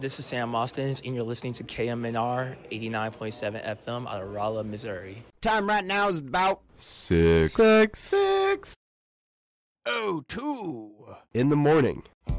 This is Sam Austin, and you're listening to KMNR 89.7 FM out of Rolla, Missouri. Time right now is about 6. 02 in the morning.